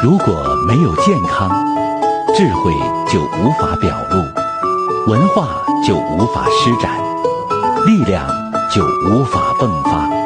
如果没有健康，智慧就无法表露，文化就无法施展，力量就无法迸发。